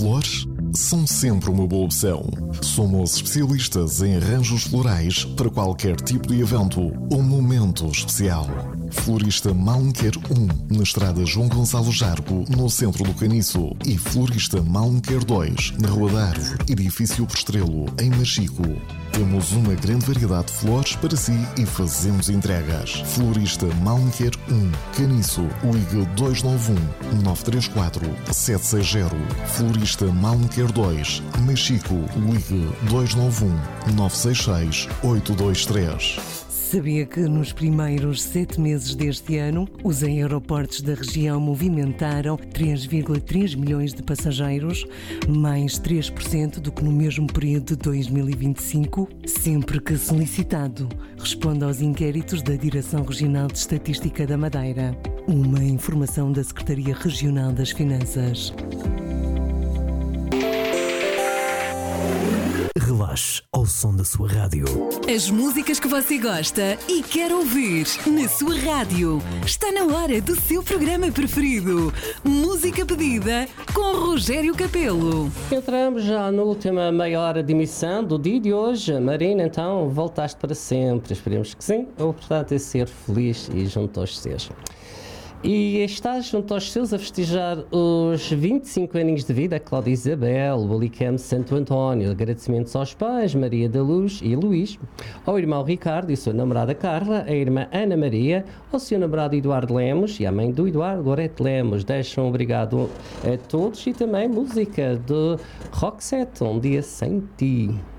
flores são sempre uma boa opção. Somos especialistas em arranjos florais para qualquer tipo de evento ou momento especial. Florista Malmequer 1, na estrada João Gonçalo Jargo, no centro do Caniço, e Florista Malmequer 2, na Rua da Árvore, edifício Postrelo, em Machico. Temos uma grande variedade de flores para si e fazemos entregas. Florista Malmequer 1, Caniço, ligue 291-934-760. Florista Malmequer 2, Machico, ligue 291-966-823. Sabia que nos primeiros 7 meses deste ano, os aeroportos da região movimentaram 3,3 milhões de passageiros, mais 3% do que no mesmo período de 2025? Sempre que solicitado, responda aos inquéritos da Direção Regional de Estatística da Madeira. Uma informação da Secretaria Regional das Finanças. Relaxe ao som da sua rádio. As músicas que você gosta e quer ouvir na sua rádio. Está na hora do seu programa preferido. Música pedida com Rogério Capelo. Entramos já na última meia hora de emissão do dia de hoje. Marina, então, voltaste para sempre. Esperemos que sim. O importante é ser feliz e junto aos seus. E estás junto aos seus a festejar os 25 aninhos de vida, Cláudia Isabel, o Alicante Santo António. Agradecimentos aos pais, Maria da Luz e Luís, ao irmão Ricardo e sua namorada Carla, a irmã Ana Maria, ao seu namorado Eduardo Lemos e à mãe do Eduardo, Gorete Lemos. Deixam obrigado a todos e também música de Roxette, Um Dia Sem Ti.